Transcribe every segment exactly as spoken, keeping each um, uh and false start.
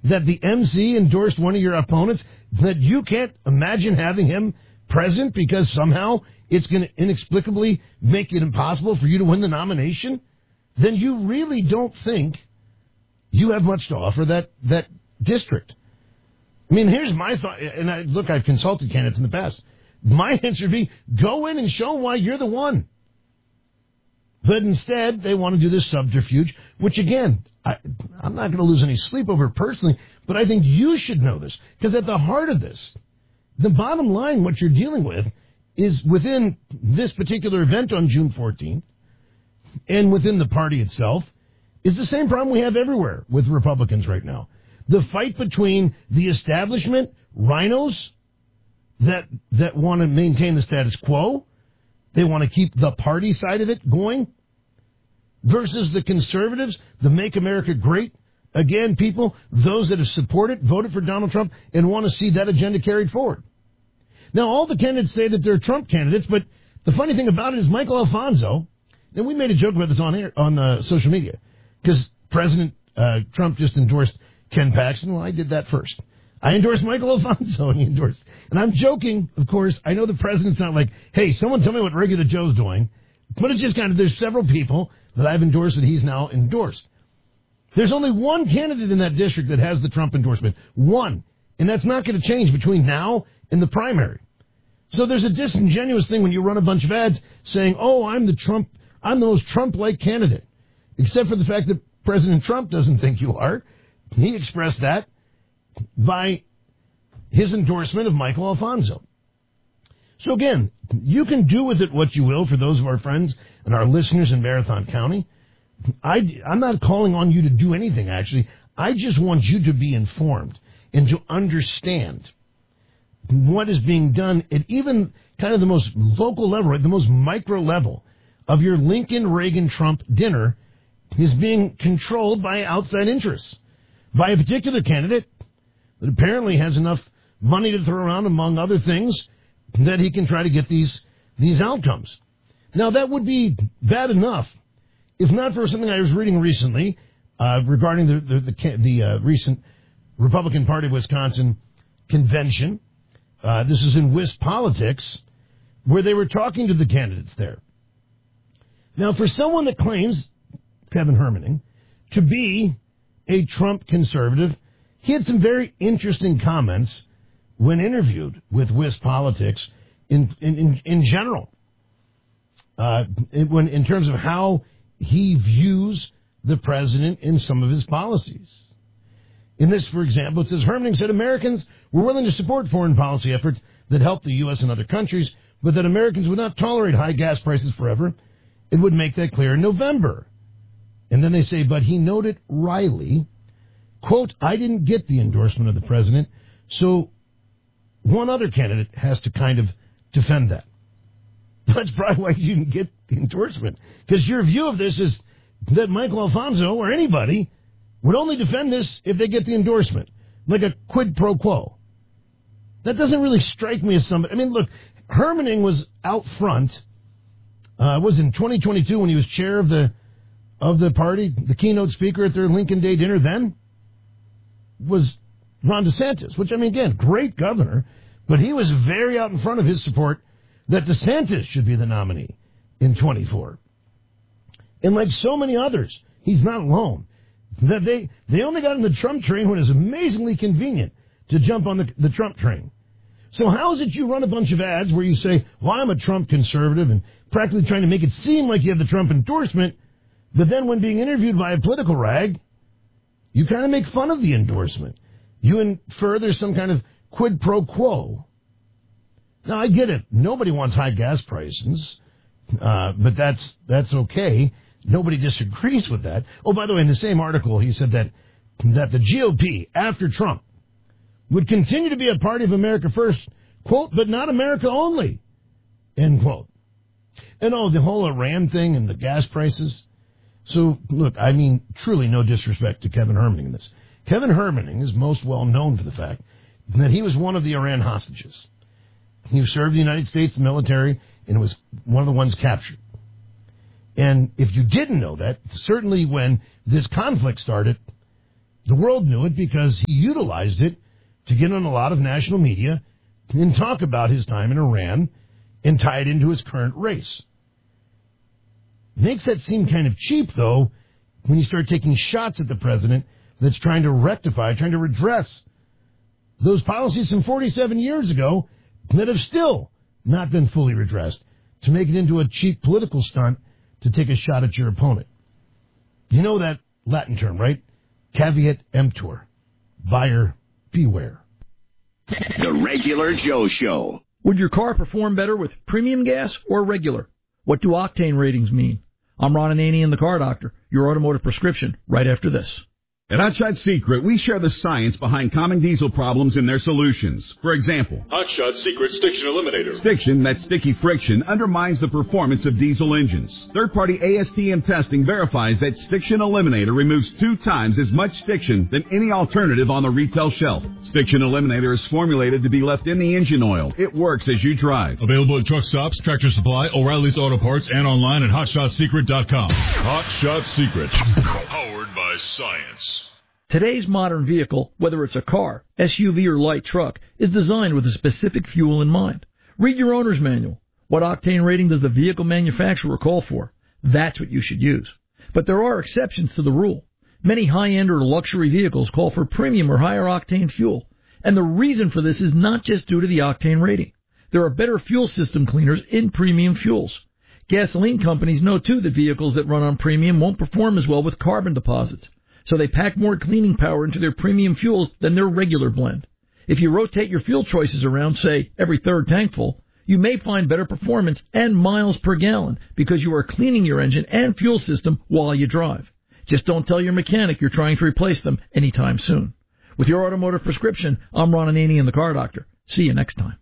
that the M C endorsed one of your opponents, that you can't imagine having him present because somehow it's going to inexplicably make it impossible for you to win the nomination, then you really don't think you have much to offer that, that district. I mean, here's my thought, and I, look, I've consulted candidates in the past. My answer would be, go in and show why you're the one. But instead, they want to do this subterfuge, which again, I, I'm not going to lose any sleep over it personally, but I think you should know this. Because at the heart of this, the bottom line, what you're dealing with, is within this particular event on June fourteenth, and within the party itself, is the same problem we have everywhere with Republicans right now. The fight between the establishment, rhinos, that that want to maintain the status quo, they want to keep the party side of it going, versus the conservatives, the Make America Great Again people, those that have supported, voted for Donald Trump, and want to see that agenda carried forward. Now, all the candidates say that they're Trump candidates, but the funny thing about it is Michael Alfonso, and we made a joke about this on air, on uh, social media, because President uh, Trump just endorsed Ken Paxton. Well, I did that first. I endorsed Michael Alfonso, and he endorsed. And I'm joking, of course. I know the president's not like, hey, someone tell me what Regular Joe's doing. But it's just kind of, there's several people that I've endorsed that he's now endorsed. There's only one candidate in that district that has the Trump endorsement. One. And that's not going to change between now and the primary. So there's a disingenuous thing when you run a bunch of ads saying, oh, I'm the Trump, I'm the most Trump-like candidate. Except for the fact that President Trump doesn't think you are. He expressed that by his endorsement of Michael Alfonso. So again, you can do with it what you will for those of our friends and our listeners in Marathon County. I, I'm not calling on you to do anything, actually. I just want you to be informed and to understand what is being done at even kind of the most local level, at the most micro level of your Lincoln, Reagan, Trump dinner is being controlled by outside interests, by a particular candidate that apparently has enough money to throw around, among other things, that he can try to get these these outcomes. Now, that would be bad enough, if not for something I was reading recently uh, regarding the the, the, the uh, recent Republican Party of Wisconsin convention. Uh, this is in Wisp Politics, where they were talking to the candidates there. Now, for someone that claims, Kevin Hermaning, to be a Trump conservative, he had some very interesting comments when interviewed with Wisp Politics in in, in, in general, uh, in, when, in terms of how he views the president in some of his policies. In this, for example, it says, Hermaning said Americans were willing to support foreign policy efforts that help the U S and other countries, but that Americans would not tolerate high gas prices forever. It would make that clear in November. And then they say, but he noted Riley, quote, I didn't get the endorsement of the president, so one other candidate has to kind of defend that. That's probably why you didn't get the endorsement. Because your view of this is that Michael Alfonso or anybody would only defend this if they get the endorsement, like a quid pro quo. That doesn't really strike me as somebody. I mean, look, Hermaning was out front, uh, was in twenty twenty-two when he was chair of the of the party, the keynote speaker at their Lincoln Day dinner then was Ron DeSantis, which, I mean, again, great governor, but he was very out in front of his support that DeSantis should be the nominee in twenty-four. And like so many others, he's not alone. That they, they only got on the Trump train when it was amazingly convenient to jump on the, the Trump train. So how is it you run a bunch of ads where you say, well, I'm a Trump conservative, and practically trying to make it seem like you have the Trump endorsement, but then when being interviewed by a political rag, you kind of make fun of the endorsement. You infer there's some kind of quid pro quo. Now, I get it. Nobody wants high gas prices, uh, but that's that's okay. Nobody disagrees with that. Oh, by the way, in the same article, he said that that the G O P, after Trump, would continue to be a party of America first, quote, but not America only, end quote. And, oh, the whole Iran thing and the gas prices. So, look, I mean, truly no disrespect to Kevin Hermaning in this. Kevin Hermaning is most well known for the fact that he was one of the Iran hostages. He served the United States military and was one of the ones captured. And if you didn't know that, certainly when this conflict started, The world knew it because he utilized it to get on a lot of national media and talk about his time in Iran and tie it into his current race. Makes that seem kind of cheap, though, when you start taking shots at the president that's trying to rectify, trying to redress those policies from forty-seven years ago that have still not been fully redressed, to make it into a cheap political stunt to take a shot at your opponent. You know that Latin term, right? Caveat emptor. Buyer beware. The Regular Joe Show. Would your car perform better with premium gas or regular? What do octane ratings mean? I'm Ron Ananian, the Car Doctor, your automotive prescription, right after this. At Hot Shot Secret, we share the science behind common diesel problems and their solutions. For example, Hot Shot Secret Stiction Eliminator. Stiction, that sticky friction, undermines the performance of diesel engines. Third-party A S T M testing verifies that Stiction Eliminator removes two times as much stiction than any alternative on the retail shelf. Stiction Eliminator is formulated to be left in the engine oil. It works as you drive. Available at truck stops, Tractor Supply, O'Reilly's Auto Parts, and online at hot shot secret dot com. Hot Shot Secret. Powered by science. Today's modern vehicle, whether it's a car, S U V, or light truck, is designed with a specific fuel in mind. Read your owner's manual. What octane rating does the vehicle manufacturer call for? That's what you should use. But there are exceptions to the rule. Many high-end or luxury vehicles call for premium or higher octane fuel. And the reason for this is not just due to the octane rating. There are better fuel system cleaners in premium fuels. Gasoline companies know, too, that vehicles that run on premium won't perform as well with carbon deposits. So they pack more cleaning power into their premium fuels than their regular blend. If you rotate your fuel choices around, say, every third tankful, you may find better performance and miles per gallon because you are cleaning your engine and fuel system while you drive. Just don't tell your mechanic you're trying to replace them anytime soon. With your automotive prescription, I'm Ron Ananian, the Car Doctor. See you next time.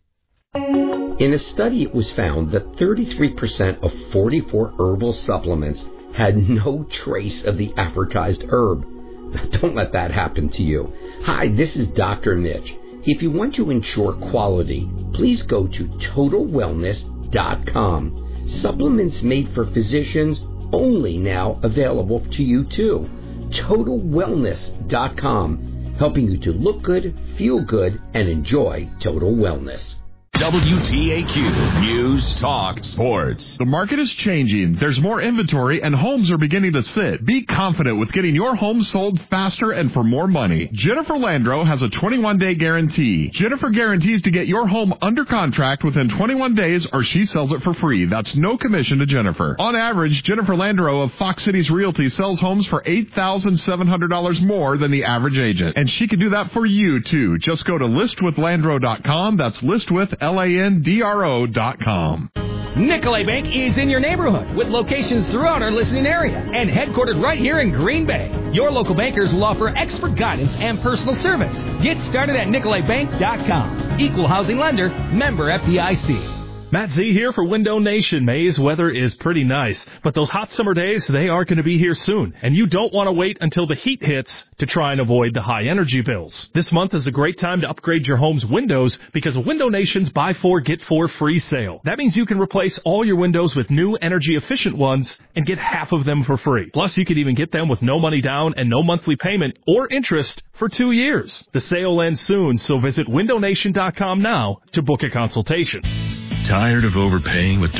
In a study, it was found that thirty-three percent of forty-four herbal supplements had no trace of the advertised herb. Don't let that happen to you. Hi, this is Doctor Mitch. If you want to ensure quality, please go to total wellness dot com. Supplements made for physicians only now available to you too. total wellness dot com, helping you to look good, feel good, and enjoy total wellness. W T A Q News Talk Sports. The market is changing. There's more inventory and homes are beginning to sit. Be confident with getting your home sold faster and for more money. Jennifer Landro has a twenty-one day guarantee. Jennifer guarantees to get your home under contract within twenty-one days or she sells it for free. That's no commission to Jennifer. On average, Jennifer Landro of Fox Cities Realty sells homes for eight thousand seven hundred dollars more than the average agent. And she can do that for you too. Just go to list with landro dot com. That's list with L A N D R O dot com. Nicolay Bank is in your neighborhood with locations throughout our listening area and headquartered right here in Green Bay. Your local bankers will offer expert guidance and personal service. Get started at nicolay bank dot com. Equal housing lender, member F D I C. Matt Z here for Window Nation. May's weather is pretty nice, but those hot summer days, they are going to be here soon, and you don't want to wait until the heat hits to try and avoid the high energy bills. This month is a great time to upgrade your home's windows because of Window Nation's Buy Four, Get Four free sale. That means you can replace all your windows with new energy-efficient ones and get half of them for free. Plus, you could even get them with no money down and no monthly payment or interest for two years. The sale ends soon, so visit window nation dot com now to book a consultation. Tired of overpaying with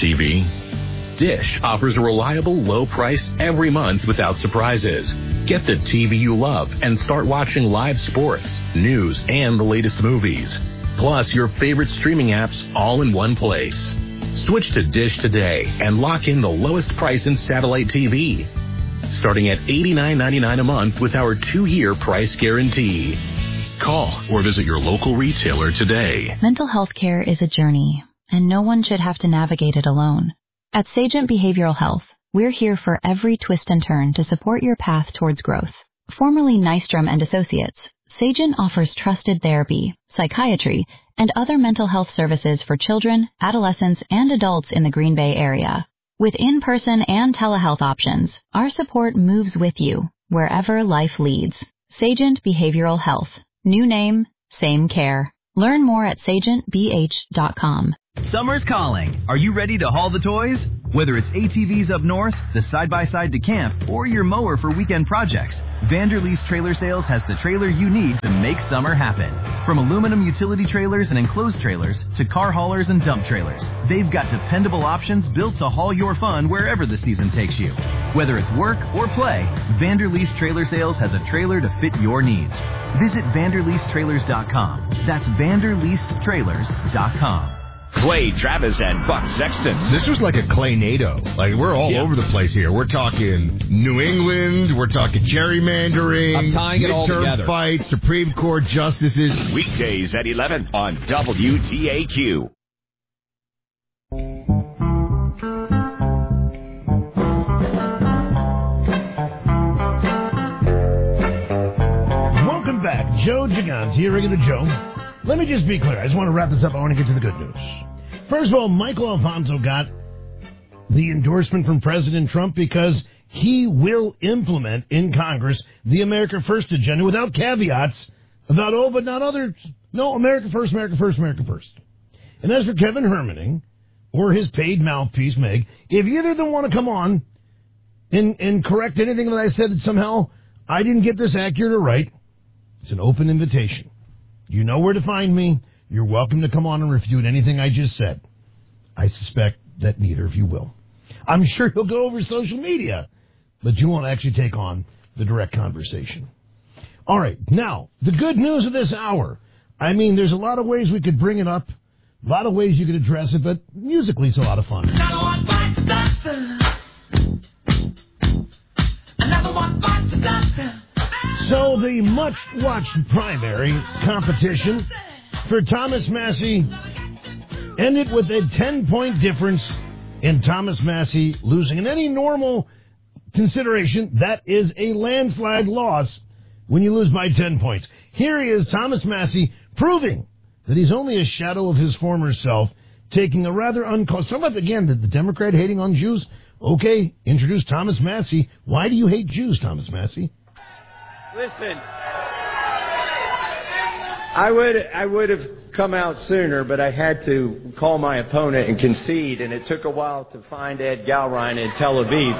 DirecTV? Dish offers a reliable low price every month without surprises. Get the T V you love and start watching live sports, news, and the latest movies. Plus your favorite streaming apps all in one place. Switch to Dish today and lock in the lowest price in satellite T V. Starting at eighty-nine ninety-nine a month with our two-year price guarantee. Call or visit your local retailer today. Mental health care is a journey, and no one should have to navigate it alone. At Sagent Behavioral Health, we're here for every twist and turn to support your path towards growth. Formerly Nystrom and Associates, Sagent offers trusted therapy, psychiatry, and other mental health services for children, adolescents, and adults in the Green Bay area. With in-person and telehealth options, our support moves with you wherever life leads. Sagent Behavioral Health. New name, same care. Learn more at sagent b h dot com. Summer's calling. Are you ready to haul the toys? Whether it's A T Vs up north, the side-by-side to camp, or your mower for weekend projects, Vanderleest Trailer Sales has the trailer you need to make summer happen. From aluminum utility trailers and enclosed trailers to car haulers and dump trailers, they've got dependable options built to haul your fun wherever the season takes you. Whether it's work or play, Vanderleest Trailer Sales has a trailer to fit your needs. Visit vanderleest trailers dot com. That's vanderleest trailers dot com. Clay Travis and Buck Sexton. This was like a Clay-nado. Like, we're all yeah. over the place here. We're talking New England. We're talking gerrymandering. I'm tying it all together. Fights, Supreme Court justices. Weekdays at eleven on W T A Q. Welcome back. Joe Gigante here, regular Joe. Let me just be clear. I just want to wrap this up. I want to get to the good news. First of all, Michael Alfonso got the endorsement from President Trump because he will implement in Congress the America First agenda without caveats about, oh, but not others. No, America First, America First, America First. And as for Kevin Hermaning or his paid mouthpiece, Meg, if either of them want to come on and, and correct anything that I said that somehow I didn't get this accurate or right, it's an open invitation. You know where to find me. You're welcome to come on and refute anything I just said. I suspect that neither of you will. I'm sure you'll go over social media, but you won't actually take on the direct conversation. All right. Now, the good news of this hour. I mean, there's a lot of ways we could bring it up, a lot of ways you could address it, but musically it's a lot of fun. Another one bites the dust. Another one bites the dust. So the much-watched primary competition for Thomas Massie ended with a ten-point difference in Thomas Massie losing. In any normal consideration, that is a landslide loss when you lose by ten points. Here he is, Thomas Massie, proving that he's only a shadow of his former self, taking a rather uncalled... Talk about, again, the, the Democrat hating on Jews. Okay, introduce Thomas Massie. Why do you hate Jews, Thomas Massie? Listen, I would I would have come out sooner, but I had to call my opponent and concede, and it took a while to find Ed Galrine in Tel Aviv.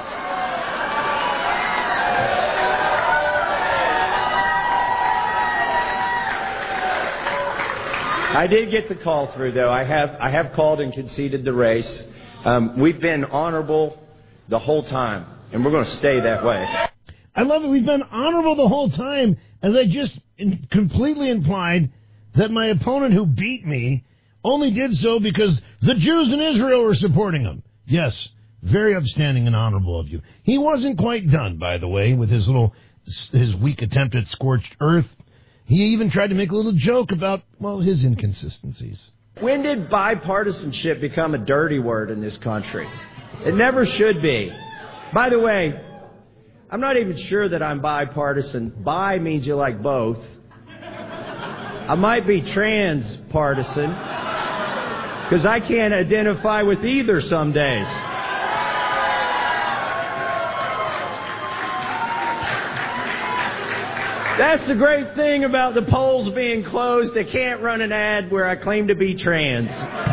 I did get the call through, though. I have I have called and conceded the race. Um, we've been honorable the whole time, and we're going to stay that way. I love it. We've been honorable the whole time, as I just in- completely implied that my opponent who beat me only did so because the Jews in Israel were supporting him. Yes, very upstanding and honorable of you. He wasn't quite done, by the way, with his little, his weak attempt at scorched earth. He even tried to make a little joke about, well, his inconsistencies. When did bipartisanship become a dirty word in this country? It never should be. By the way, I'm not even sure that I'm bipartisan. Bi means you like both. I might be transpartisan because I can't identify with either some days. That's the great thing about the polls being closed. They can't run an ad where I claim to be trans.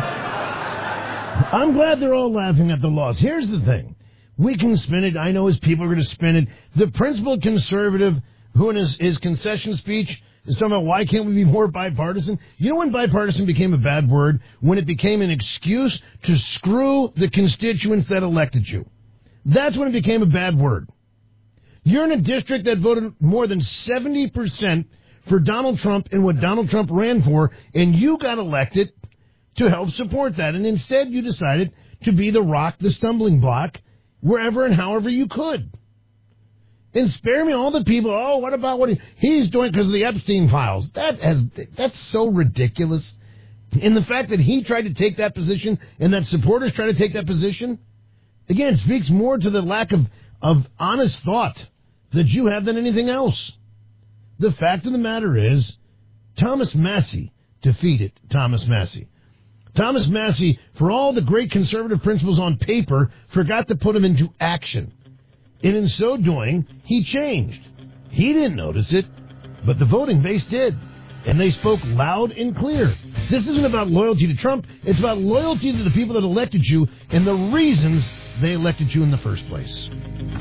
I'm glad they're all laughing at the loss. Here's the thing. We can spin it. I know his people are going to spin it. The principled conservative who in his, his concession speech is talking about why can't we be more bipartisan? You know when bipartisan became a bad word? When it became an excuse to screw the constituents that elected you. That's when it became a bad word. You're in a district that voted more than seventy percent for Donald Trump and what Donald Trump ran for, and you got elected to help support that. And instead you decided to be the rock, the stumbling block, wherever and however you could. And spare me all the people, oh, what about what he, he's doing because of the Epstein files. That has, that's so ridiculous. And the fact that he tried to take that position and that supporters try to take that position, again, it speaks more to the lack of, of honest thought that you have than anything else. The fact of the matter is, Thomas Massie defeated Thomas Massie. Thomas Massie, for all the great conservative principles on paper, forgot to put them into action. And in so doing, he changed. He didn't notice it, but the voting base did. and they spoke loud and clear. This isn't about loyalty to Trump. It's about loyalty to the people that elected you and the reasons they elected you in the first place.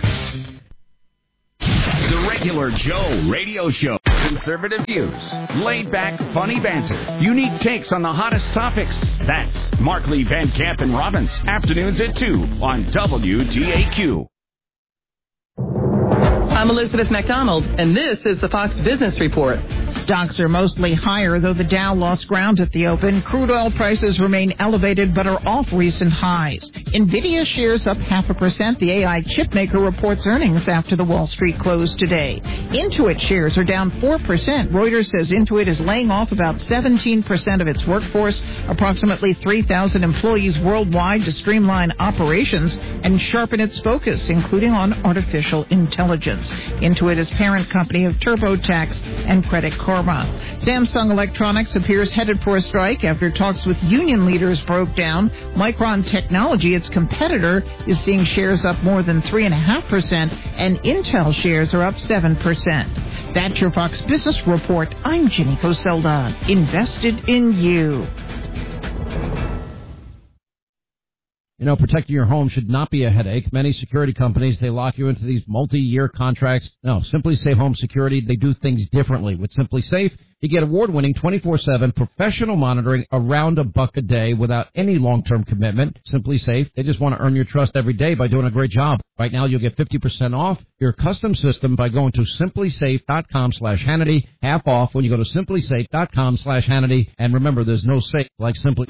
The Regular Joe Radio Show. Conservative views, laid back, funny banter, unique takes on the hottest topics. That's Markley, Van Camp, and Robbins. Afternoons at two on W T A Q. I'm Elizabeth McDonald, and this is the Fox Business Report. Stocks are mostly higher, though the Dow lost ground at the open. Crude oil prices remain elevated, but are off recent highs. NVIDIA shares up half a percent. The A I chipmaker reports earnings after the Wall Street closed today. Intuit shares are down four percent. Reuters says Intuit is laying off about seventeen percent of its workforce, approximately three thousand employees worldwide, to streamline operations and sharpen its focus, including on artificial intelligence. Intuit is parent company of TurboTax and Credit Karma. Samsung Electronics appears headed for a strike after talks with union leaders broke down. Micron Technology, its competitor, is seeing shares up more than three point five percent, and Intel shares are up seven percent. That's your Fox Business Report. I'm Ginny Coselda. Invested in you. You know, protecting your home should not be a headache. Many security companies, they lock you into these multi-year contracts. No, SimpliSafe Home Security, they do things differently. With SimpliSafe, you get award-winning twenty-four seven professional monitoring around a buck a day without any long-term commitment. SimpliSafe, they just want to earn your trust every day by doing a great job. Right now, you'll get fifty percent off your custom system by going to simplysafe.com slash Hannity. Half off when you go to simplysafe.com slash Hannity. And remember, there's no safe like Simply.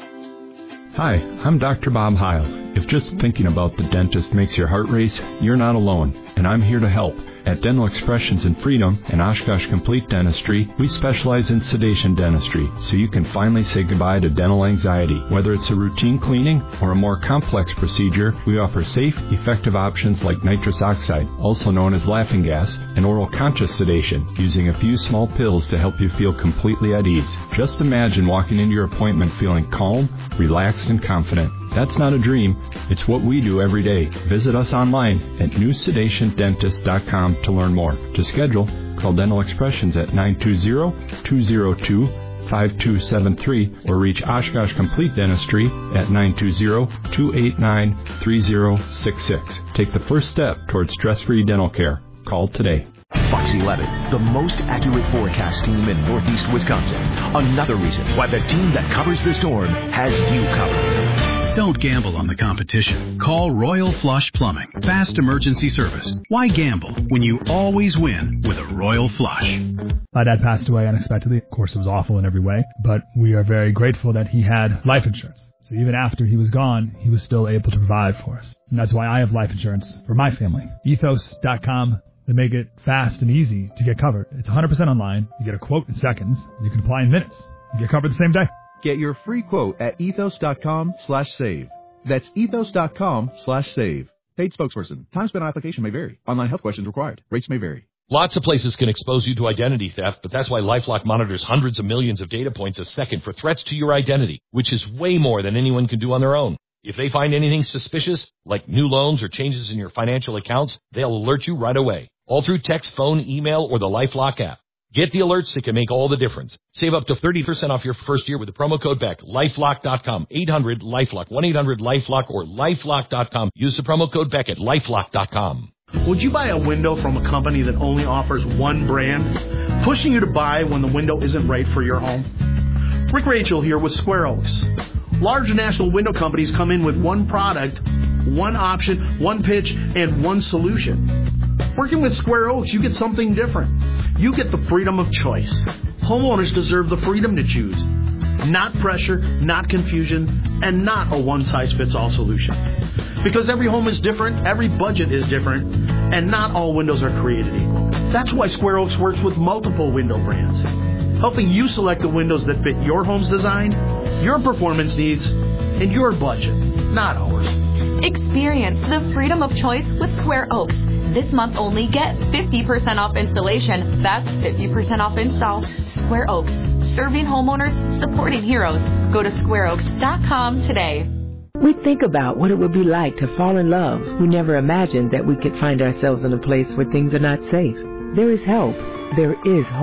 Hi, I'm Doctor Bob Heil. If just thinking about the dentist makes your heart race, you're not alone, and I'm here to help. At Dental Expressions in Freedom and Oshkosh Complete Dentistry, we specialize in sedation dentistry, so you can finally say goodbye to dental anxiety. Whether it's a routine cleaning or a more complex procedure, we offer safe, effective options like nitrous oxide, also known as laughing gas, and oral conscious sedation, using a few small pills to help you feel completely at ease. Just imagine walking into your appointment feeling calm, relaxed, and confident. That's not a dream. It's what we do every day. Visit us online at new sedation dentist dot com to learn more. To schedule, call Dental Expressions at nine two zero, two zero two, five two seven three or reach Oshkosh Complete Dentistry at nine two zero, two eight nine, three zero six six. Take the first step towards stress-free dental care. Call today. Fox eleven, the most accurate forecast team in Northeast Wisconsin. Another reason why the team that covers the storm has you covered. Don't gamble on the competition. Call Royal Flush Plumbing. Fast emergency service. Why gamble when you always win with a Royal Flush? My dad passed away unexpectedly. Of course, it was awful in every way, but we are very grateful that he had life insurance. So even after he was gone, he was still able to provide for us. And that's why I have life insurance for my family. ethos dot com. They make it fast and easy to get covered. It's one hundred percent online. You get a quote in seconds. And you can apply in minutes. You get covered the same day. Get your free quote at ethos.com slash save. That's ethos.com slash save. Paid spokesperson. Time spent on application may vary. Online health questions required. Rates may vary. Lots of places can expose you to identity theft, but that's why LifeLock monitors hundreds of millions of data points a second for threats to your identity, which is way more than anyone can do on their own. If they find anything suspicious, like new loans or changes in your financial accounts, they'll alert you right away, all through text, phone, email, or the LifeLock app. Get the alerts that can make all the difference. Save up to thirty percent off your first year with the promo code BECK. LifeLock dot com, eight hundred LifeLock, one eight hundred LifeLock, or LifeLock dot com. Use the promo code BECK at LifeLock dot com. Would you buy a window from a company that only offers one brand, pushing you to buy when the window isn't right for your home? Rick Rachel here with Square Oaks. Large national window companies come in with one product, one option, one pitch, and one solution. Working with Square Oaks, you get something different. You get the freedom of choice. Homeowners deserve the freedom to choose. Not pressure, not confusion, and not a one-size-fits-all solution. Because every home is different, every budget is different, and not all windows are created equal. That's why Square Oaks works with multiple window brands, helping you select the windows that fit your home's design, your performance needs, and your budget, not ours. Experience the freedom of choice with Square Oaks. This month only, get fifty percent off installation. That's fifty percent off install. Square Oaks, serving homeowners, supporting heroes. Go to square oaks dot com today. We think about what it would be like to fall in love. We never imagined that we could find ourselves in a place where things are not safe. There is help. There is hope.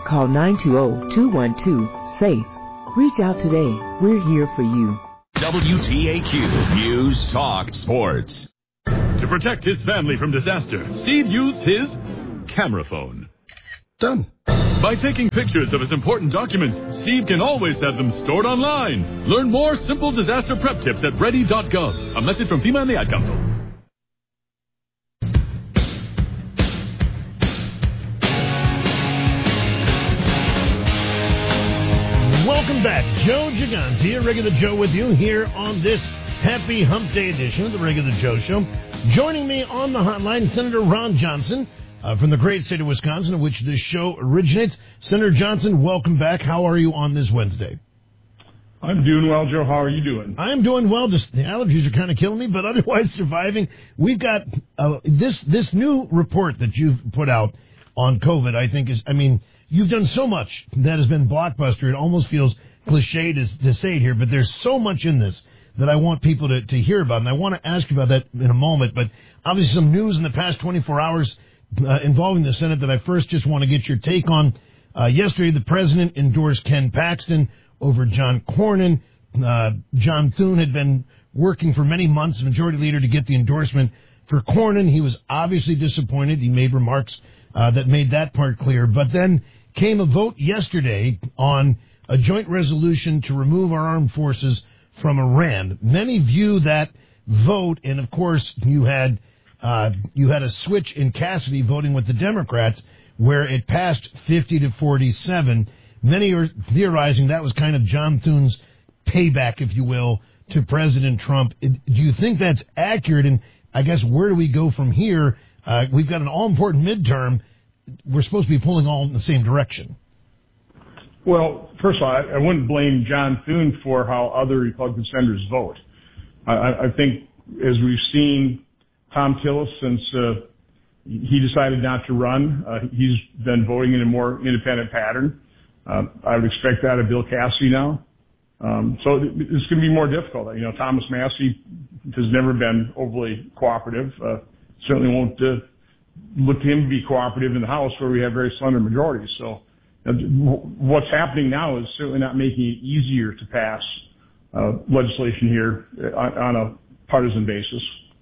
Call nine two zero, two one two, SAFE. Reach out today. We're here for you. W T A Q News Talk Sports. To protect his family from disaster, Steve used his camera phone. Done. By taking pictures of his important documents, Steve can always have them stored online. Learn more simple disaster prep tips at ready dot gov. A message from FEMA and the Ad Council. Welcome back. Joe Giganti here, Regular Joe with you here on this Happy Hump Day edition of the Regular Joe Show. Joining me on the hotline, Senator Ron Johnson uh, from the great state of Wisconsin, of which this show originates. Senator Johnson, welcome back. How are you on this Wednesday? I'm doing well, Joe. How are you doing? I'm doing well. Just the allergies are kind of killing me, but otherwise surviving. We've got uh, this this new report that you've put out on COVID, I think is, I mean, you've done so much that has been blockbuster. It almost feels cliche to, to say it here, but there's so much in this that I want people to, to hear about, and I want to ask you about that in a moment. But obviously some news in the past twenty-four hours uh, involving the Senate that I first just want to get your take on. Uh, yesterday, the president endorsed Ken Paxton over John Cornyn. Uh, John Thune had been working for many months, Majority Leader, to get the endorsement for Cornyn. He was obviously disappointed. He made remarks uh, that made that part clear. But then came a vote yesterday on a joint resolution to remove our armed forces from Iran. Many view that vote, and of course you had uh, you had a switch in Cassidy voting with the Democrats, where it passed fifty to forty-seven. Many are theorizing that was kind of John Thune's payback, if you will, to President Trump. Do you think that's accurate? And I guess where do we go from here? Uh, we've got an all-important midterm. We're supposed to be pulling all in the same direction. Well, first of all, I, I wouldn't blame John Thune for how other Republican senators vote. I, I think, as we've seen, Tom Tillis, since uh, he decided not to run, uh, he's been voting in a more independent pattern. Uh, I would expect that of Bill Cassidy now. Um, so it's going to be more difficult. You know, Thomas Massie has never been overly cooperative. Uh, certainly won't uh, look to him to be cooperative in the House, where we have very slender majorities. So uh, what's happening now is certainly not making it easier to pass uh, legislation here on, on a partisan basis.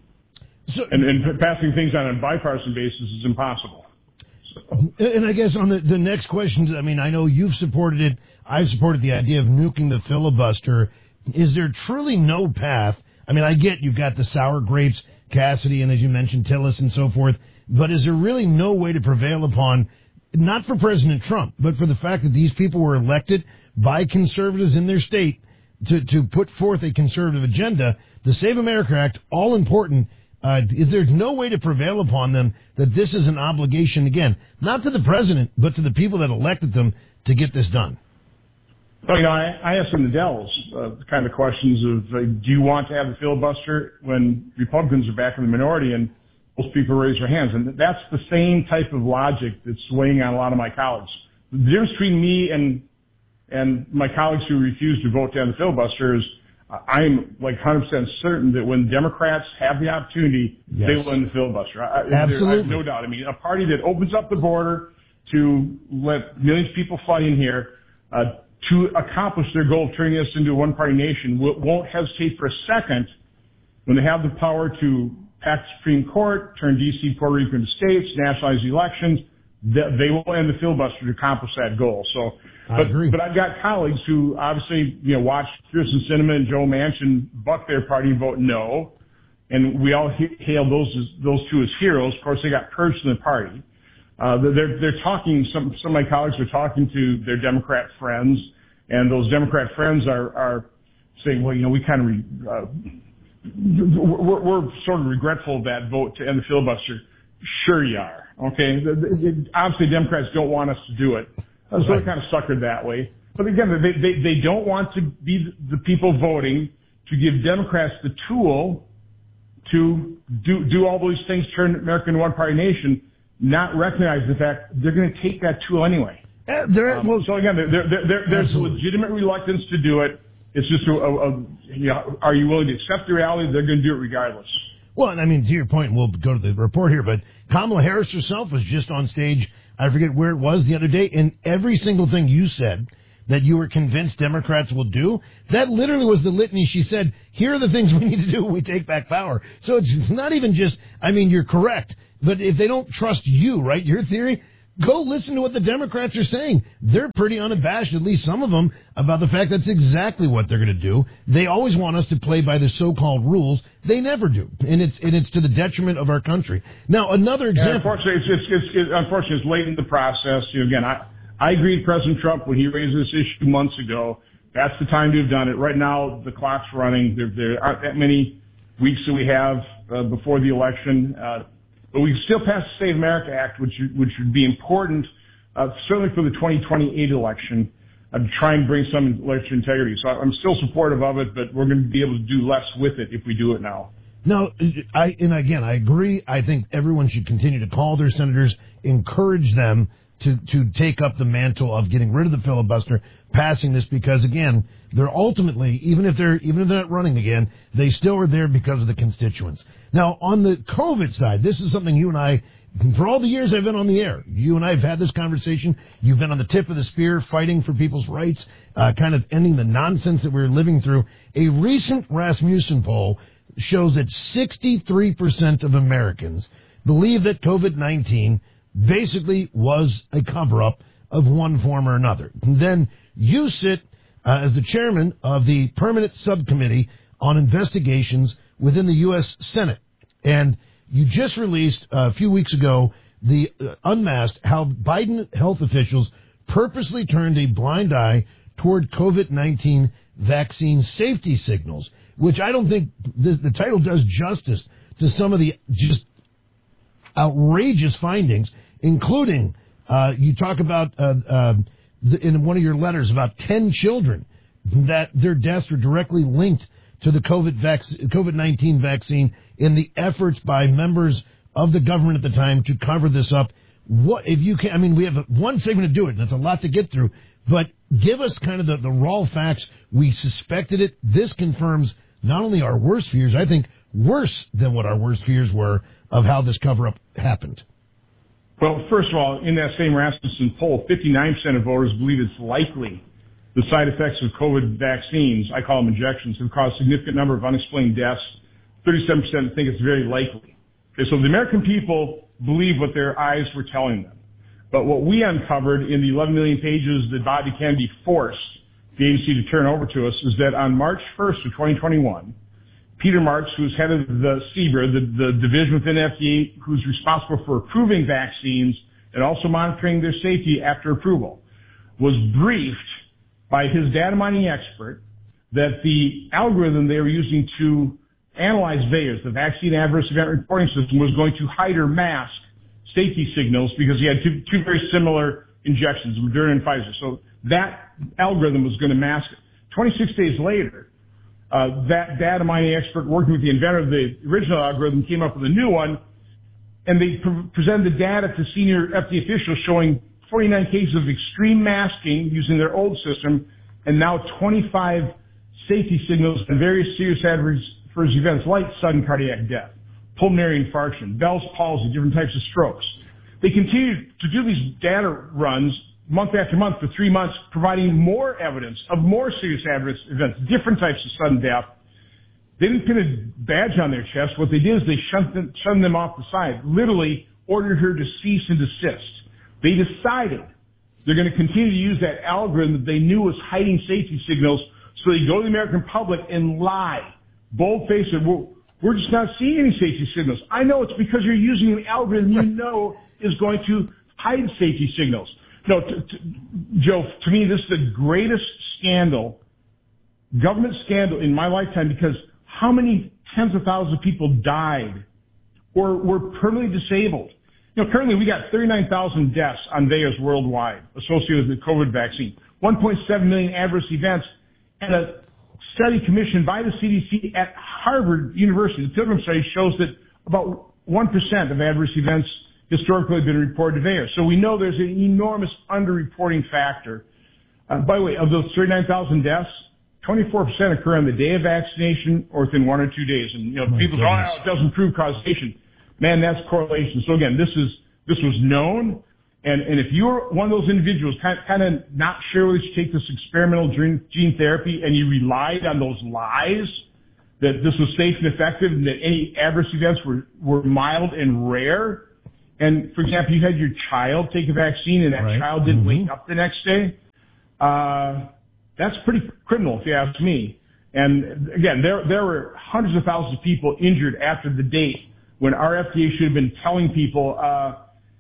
So, and, and passing things on a bipartisan basis is impossible. So. And I guess on the, the next question, I mean, I know you've supported it. I've supported the idea of nuking the filibuster. Is there truly no path? I mean, I get you've got the sour grapes, Cassidy, and as you mentioned, Tillis and so forth. But is there really no way to prevail upon, not for President Trump, but for the fact that these people were elected by conservatives in their state to, to put forth a conservative agenda? The Save America Act, all important. Uh, is there no way to prevail upon them that this is an obligation, again, not to the president, but to the people that elected them to get this done? Well, you know, I, I asked some of the Dells uh, kind of questions of, uh, do you want to have the filibuster when Republicans are back in the minority? And most people raise their hands. And that's the same type of logic that's weighing on a lot of my colleagues. The difference between me and and my colleagues who refuse to vote down the filibuster is uh, I'm like one hundred percent certain that when Democrats have the opportunity, yes, they will win the filibuster. I, Absolutely. I have no doubt. I mean, a party that opens up the border to let millions of people fly in here, uh, to accomplish their goal of turning us into a one-party nation, won't hesitate for a second when they have the power to pack the Supreme Court, turn D C, Puerto Rico into states, nationalize the elections. They will end the filibuster to accomplish that goal. So, I but, agree. but I've got colleagues who obviously, you know, watch Kyrsten Sinema and Joe Manchin buck their party and vote no. And we all hail those as, those two as heroes. Of course, they got purged from the party. Uh, they're, they're talking, some, some of my colleagues are talking to their Democrat friends, and those Democrat friends are, are saying, well, you know, we kind of, re, uh, we're, we're sort of regretful of that vote to end the filibuster. Sure you are. Okay. Obviously Democrats don't want us to do it. So right. They're kind of suckered that way. But again, they, they, they don't want to be the people voting to give Democrats the tool to do, do all those things, turn America into a one-party nation, not recognize the fact they're going to take that tool anyway. Uh, there, um, well, so again, there, there, there, there's absolutely. legitimate reluctance to do it. It's just, a, a, a, you know, are you willing to accept the reality? They're going to do it regardless. Well, and I mean, to your point, we'll go to the report here, but Kamala Harris herself was just on stage, I forget where it was the other day, and every single thing you said that you were convinced Democrats will do, that literally was the litany. She said, here are the things we need to do when we take back power. So it's not even just, I mean, you're correct, but if they don't trust you, right, your theory, go listen to what the Democrats are saying. They're pretty unabashed, at least some of them, about the fact that's exactly what they're going to do. They always want us to play by the so-called rules. They never do, and it's and it's to the detriment of our country. Now, another example. Yeah, unfortunately, it's, it's, it's, it's, unfortunately, it's late in the process. You know, again, I, I agree with President Trump when he raised this issue months ago. That's the time to have done it. Right now, the clock's running. There, there aren't that many weeks that we have uh, before the election. Uh, But we still passed the Save America Act, which which would be important, uh, certainly for the twenty twenty-eight election, uh, to try and bring some election integrity. So I'm still supportive of it, but we're going to be able to do less with it if we do it now. No, I and again, I agree. I think everyone should continue to call their senators, encourage them to, to take up the mantle of getting rid of the filibuster, passing this, because again, they're ultimately, even if they're even if they're not running again, they still are there because of the constituents. Now, on the COVID side, this is something you and I, for all the years I've been on the air, you and I have had this conversation. You've been on the tip of the spear fighting for people's rights, uh, kind of ending the nonsense that we're living through. A recent Rasmussen poll shows that sixty-three percent of Americans believe that COVID nineteen basically was a cover-up of one form or another. And then you sit uh, as the chairman of the Permanent Subcommittee on Investigations within the U S Senate. And you just released uh, a few weeks ago the uh, unmasked how Biden health officials purposely turned a blind eye toward COVID nineteen vaccine safety signals, which I don't think this, the title does justice to some of the just outrageous findings, including uh, you talk about uh, uh, the, in one of your letters about ten children that their deaths were directly linked to the COVID vac- COVID nineteen vaccine in the efforts by members of the government at the time to cover this up. What if you can? I mean, we have one segment to do it, and it's a lot to get through. But give us kind of the, the raw facts. We suspected it. This confirms not only our worst fears, I think worse than what our worst fears were of how this cover-up happened. Well, first of all, in that same Rasmussen poll, fifty-nine percent of voters believe it's likely the side effects of COVID vaccines, I call them injections, have caused a significant number of unexplained deaths. thirty-seven percent think it's very likely. Okay, so the American people believe what their eyes were telling them. But what we uncovered in the eleven million pages that Bobby Kennedy forced the agency to turn over to us is that on March first of twenty twenty-one, Peter Marks, who's head of the C B R, the, the division within F D A, who's responsible for approving vaccines and also monitoring their safety after approval, was briefed by his data mining expert that the algorithm they were using to analyze V A E R S, the Vaccine Adverse Event Reporting System, was going to hide or mask safety signals because he had two, two very similar injections, Moderna and Pfizer. So that algorithm was going to mask it. twenty-six days later, uh, that data mining expert working with the inventor of the original algorithm came up with a new one, and they pre- presented the data to senior F D A officials showing forty-nine cases of extreme masking using their old system, and now twenty-five safety signals and various serious adverse events like sudden cardiac death, pulmonary infarction, Bell's palsy, different types of strokes. They continue to do these data runs month after month for three months, providing more evidence of more serious adverse events, different types of sudden death. They didn't pin a badge on their chest. What they did is they shunned them, shunned them off the side, literally ordered her to cease and desist. They decided they're going to continue to use that algorithm that they knew was hiding safety signals, so they go to the American public and lie, bold-faced, we're, we're just not seeing any safety signals. I know it's because you're using an algorithm you know is going to hide safety signals. No, t- t- Joe, to me, this is the greatest scandal, government scandal in my lifetime, because how many tens of thousands of people died or were permanently disabled? You know, currently we got thirty-nine thousand deaths on V A E R S worldwide associated with the COVID vaccine, one point seven million adverse events, and a study commissioned by the C D C at Harvard University, the Pilgrim study, shows that about one percent of adverse events historically have been reported to V A E R S. So we know there's an enormous underreporting factor. Uh, by the way, of those thirty-nine thousand deaths, twenty-four percent occur on the day of vaccination or within one or two days. And, you know, oh people say, oh, it doesn't prove causation. Man, that's correlation. So again, this is, this was known. And, and if you're one of those individuals kind, kind of not sure whether you take this experimental gene, gene therapy and you relied on those lies that this was safe and effective and that any adverse events were, were mild and rare. And, for example, you had your child take a vaccine and that right. child didn't mm-hmm. wake up the next day. Uh, that's pretty criminal, if you ask me. And, again, there, there were hundreds of thousands of people injured after the date when our F D A should have been telling people, uh,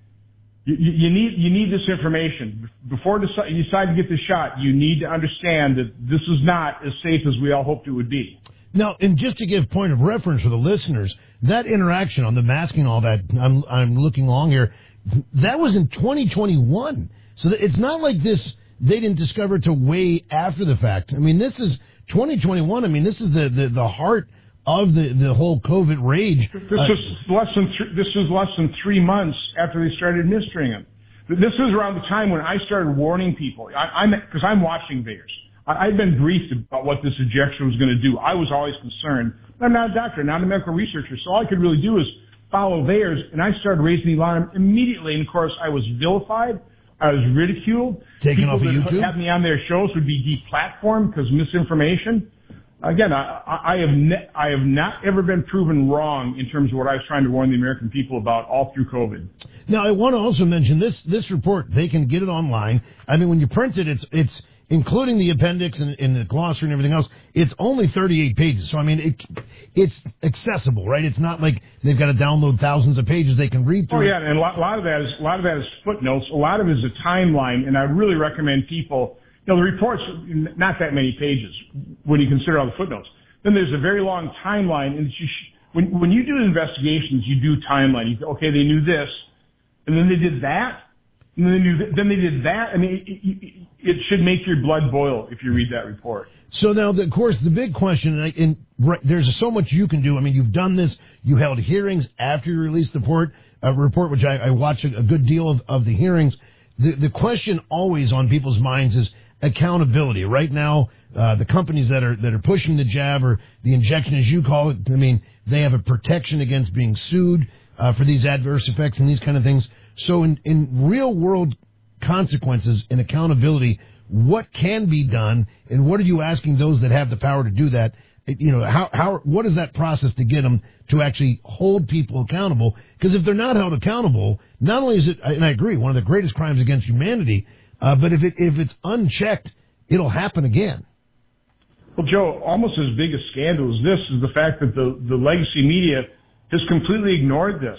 you, you need, you need this information. Before you decide to get the shot, you need to understand that this is not as safe as we all hoped it would be. Now, and just to give point of reference for the listeners, that interaction on the masking, all that, I'm, I'm looking along here, that was in twenty twenty-one. So it's not like this, they didn't discover it till way after the fact. I mean, this is twenty twenty-one. I mean, this is the, the, the heart of the, the whole COVID rage. This uh, is less than th- this is less than three months after they started administering them. This is around the time when I started warning people. I, I'm because I'm watching VAERS. I've been briefed about what this injection was going to do. I was always concerned. I'm not a doctor, not a medical researcher, so all I could really do is follow VAERS, and I started raising the alarm immediately. And, of course, I was vilified. I was ridiculed. Taken People off of that YouTube? had me on their shows would be deplatformed because of misinformation. Again, I, I have ne- I have not ever been proven wrong in terms of what I was trying to warn the American people about all through COVID. Now, I want to also mention this this report. They can get it online. I mean, when you print it, it's it's including the appendix and, and the glossary and everything else. It's only thirty-eight pages. So, I mean, it it's accessible, right? It's not like they've got to download thousands of pages they can read through. Oh, yeah, and a lot, a lot of that is a lot of that is footnotes. A lot of it is a timeline, and I really recommend people. You know, the report's not that many pages when you consider all the footnotes. Then there's a very long timeline, and you sh- when when you do investigations, you do timeline. You go, okay, they knew this, and then they did that, and then they knew th- then they did that. I mean, it, it, it should make your blood boil if you read that report. So now, the, of course, the big question, and, I, and right, there's so much you can do. I mean, you've done this. You held hearings after you released the report, uh, report which I, I watched a, a good deal of, of the hearings. The the question always on people's minds is accountability. Right now, uh, the companies that are that are pushing the jab or the injection, as you call it, I mean, they have a protection against being sued uh, for these adverse effects and these kind of things. So in, in real world consequences and accountability, what can be done, and what are you asking those that have the power to do that? You know, how how what is that process to get them to actually hold people accountable? Because if they're not held accountable, not only is it, and I agree, one of the greatest crimes against humanity. Uh, but if it if it's unchecked, it'll happen again. Well, Joe, almost as big a scandal as this is the fact that the, the legacy media has completely ignored this.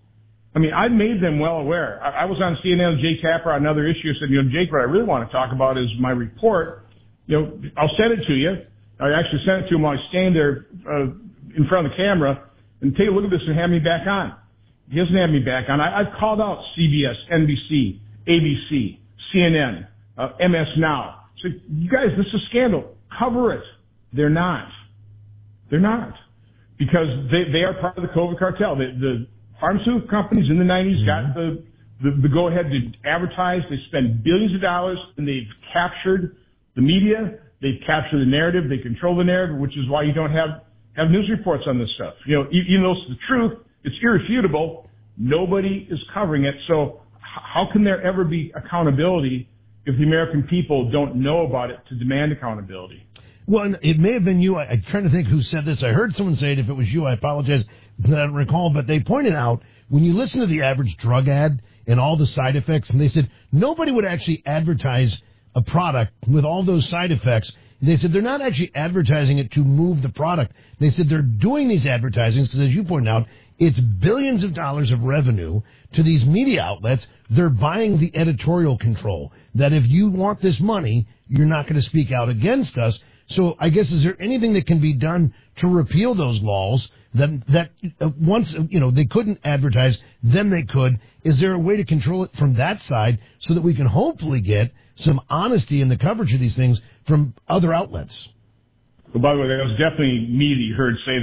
I mean, I've made them well aware. I, I was on C N N with Jake Tapper on another issue. I said, you know, Jake, what I really want to talk about is my report. You know, I'll send it to you. I actually sent it to him while I stand there uh, in front of the camera and take a look at this and have me back on. He doesn't have me back on. I, I've called out C B S, N B C, A B C. C N N, uh, M S Now. So, you guys, this is a scandal. Cover it. They're not. They're not. Because they, they are part of the COVID cartel. The, the pharmaceutical companies in the nineties mm-hmm. got the, the, the go-ahead to advertise. They spend billions of dollars, and they've captured the media. They've captured the narrative. They control the narrative, which is why you don't have, have news reports on this stuff. You know, even though it's the truth, it's irrefutable. Nobody is covering it. So, how can there ever be accountability if the American people don't know about it to demand accountability? Well, it may have been you. I, I'm trying to think who said this. I heard someone say it. If it was you, I apologize that I don't recall. But they pointed out when you listen to the average drug ad and all the side effects, and they said nobody would actually advertise a product with all those side effects. They said they're not actually advertising it to move the product. They said they're doing these advertisings because, as you pointed out, it's billions of dollars of revenue to these media outlets. They're buying the editorial control that if you want this money, you're not going to speak out against us. So I guess, is there anything that can be done to repeal those laws that, that uh, once, you know, they couldn't advertise, then they could? Is there a way to control it from that side so that we can hopefully get some honesty in the coverage of these things from other outlets? Well, by the way, that was definitely me that you heard say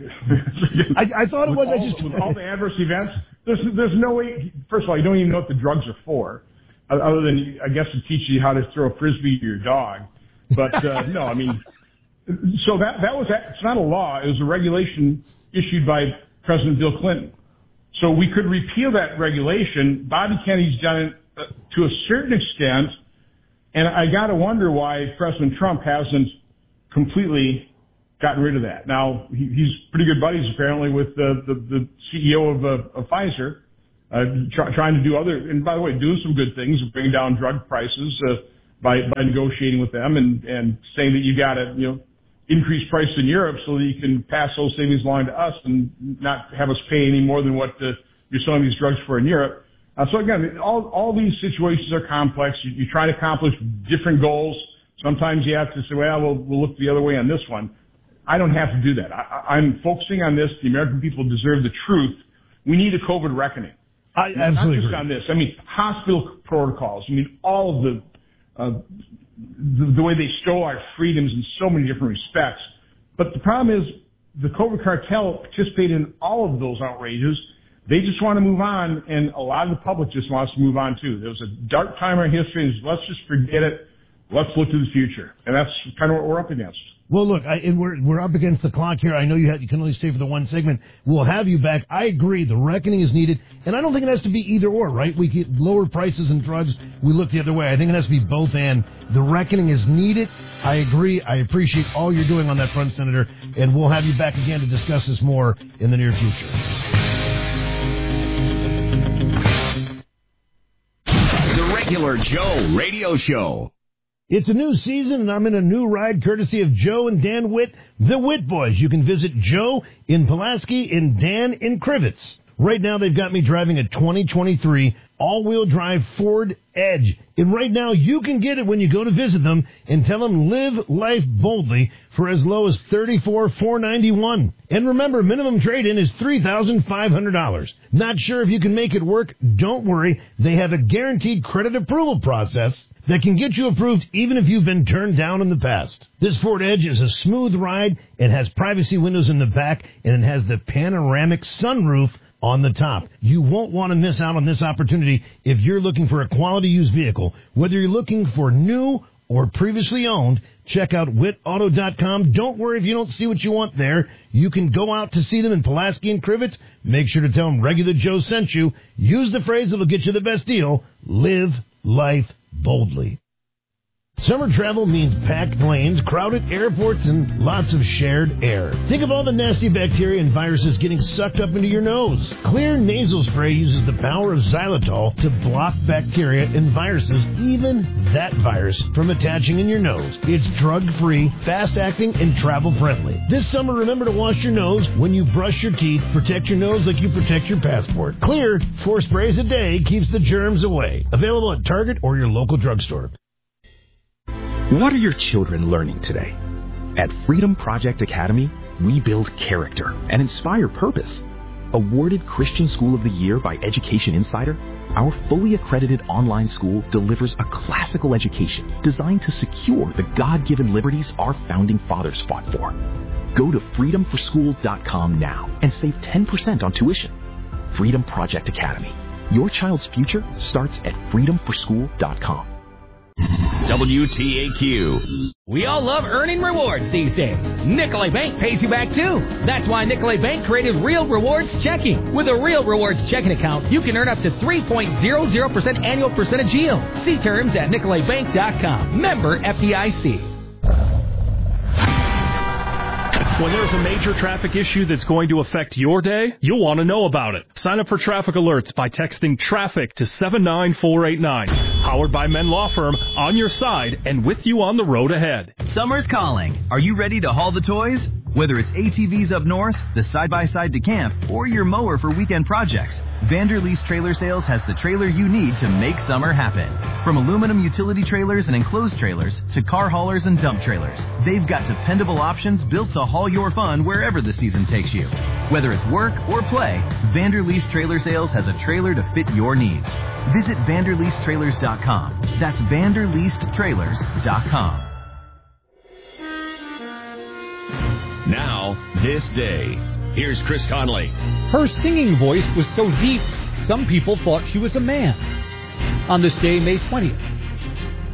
that. I, I thought it was. All, I just with all the adverse events, there's there's no way. First of all, you don't even know what the drugs are for, other than I guess to teach you how to throw a frisbee to your dog. But uh, no, I mean, so that that was it's not a law. It was a regulation issued by President Bill Clinton. So we could repeal that regulation. Bobby Kennedy's done it uh, to a certain extent, and I got to wonder why President Trump hasn't completely gotten rid of that. Now, he, he's pretty good buddies apparently with the, the, the C E O of, uh, of Pfizer, uh, try, trying to do other, and by the way, doing some good things, bring down drug prices uh, by, by negotiating with them and, and saying that you got to, you know, increase price in Europe so that you can pass those savings along to us and not have us pay any more than what uh, you're selling these drugs for in Europe. Uh, so again, all, all these situations are complex. You, you try to accomplish different goals. Sometimes you have to say, well, we'll, we'll look the other way on this one. I don't have to do that. I, I'm focusing on this. The American people deserve the truth. We need a COVID reckoning. I absolutely Not just agree. on this. I mean, hospital protocols. I mean, all of the, uh, the, the way they stole our freedoms in so many different respects. But the problem is the COVID cartel participated in all of those outrages. They just want to move on, and a lot of the public just wants to move on too. There was a dark time in our history, and let's just forget it. Let's look to the future. And that's kind of what we're up against. Well, look, I, and we're we're up against the clock here. I know you had, you can only stay for the one segment. We'll have you back. I agree. The reckoning is needed, and I don't think it has to be either or. Right? We get lower prices in drugs. We look the other way. I think it has to be both. And the reckoning is needed. I agree. I appreciate all you're doing on that front, Senator, and we'll have you back again to discuss this more in the near future. The Regular Joe Radio Show. It's a new season, and I'm in a new ride courtesy of Joe and Dan Witt, the Witt Boys. You can visit Joe in Pulaski and Dan in Crivets. Right now, they've got me driving a twenty twenty-three all-wheel drive Ford Edge. And right now, you can get it when you go to visit them and tell them live life boldly for as low as thirty-four thousand four hundred ninety-one dollars. And remember, minimum trade-in is three thousand five hundred dollars. Not sure if you can make it work? Don't worry. They have a guaranteed credit approval process that can get you approved even if you've been turned down in the past. This Ford Edge is a smooth ride. It has privacy windows in the back, and it has the panoramic sunroof on the top. You won't want to miss out on this opportunity if you're looking for a quality used vehicle. Whether you're looking for new or previously owned, check out wit auto dot com. Don't worry if you don't see what you want there. You can go out to see them in Pulaski and Crivets. Make sure to tell them Regular Joe sent you. Use the phrase that'll get you the best deal. Live life boldly. Summer travel means packed planes, crowded airports, and lots of shared air. Think of all the nasty bacteria and viruses getting sucked up into your nose. Clear nasal spray uses the power of xylitol to block bacteria and viruses, even that virus, from attaching in your nose. It's drug-free, fast-acting, and travel-friendly. This summer, remember to wash your nose when you brush your teeth. Protect your nose like you protect your passport. Clear, four sprays a day keeps the germs away. Available at Target or your local drugstore. What are your children learning today? At Freedom Project Academy, we build character and inspire purpose. Awarded Christian School of the Year by Education Insider, our fully accredited online school delivers a classical education designed to secure the God-given liberties our founding fathers fought for. Go to freedom for school dot com now and save ten percent on tuition. Freedom Project Academy. Your child's future starts at freedom for school dot com. W T A Q. We all love earning rewards these days. Nicolay Bank pays you back too. That's why Nicolay Bank created Real Rewards Checking. With a Real Rewards checking account, you can earn up to three point zero zero percent annual percentage yield. See terms at nicolay bank dot com. Member F D I C. When there's a major traffic issue that's going to affect your day, you'll want to know about it. Sign up for traffic alerts by texting TRAFFIC to seven nine four eight nine. Powered by Men Law Firm, on your side and with you on the road ahead. Summer's calling. Are you ready to haul the toys? Whether it's A T Vs up north, the side-by-side to camp, or your mower for weekend projects, Vanderleest Trailer Sales has the trailer you need to make summer happen. From aluminum utility trailers and enclosed trailers to car haulers and dump trailers, they've got dependable options built to haul your fun wherever the season takes you. Whether it's work or play, Vanderleest Trailer Sales has a trailer to fit your needs. Visit vanderleest trailers dot com. That's vanderleest trailers dot com. Now, this day. Here's Chris Conley. Her singing voice was so deep, some people thought she was a man. On this day, May twentieth,